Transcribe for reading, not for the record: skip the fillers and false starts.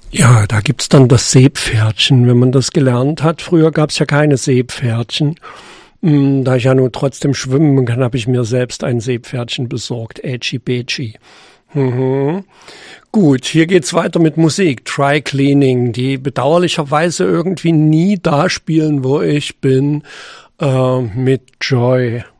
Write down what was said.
Ja, da gibt's dann das Seepferdchen, wenn man das gelernt hat. Früher gab's ja keine Seepferdchen. Da ich ja nun trotzdem schwimmen kann, habe ich mir selbst ein Seepferdchen besorgt. Ätschi Betschi. Mhm. Gut, hier geht's weiter mit Musik. Dry Cleaning, die bedauerlicherweise irgendwie nie da spielen, wo ich bin, mit Joy.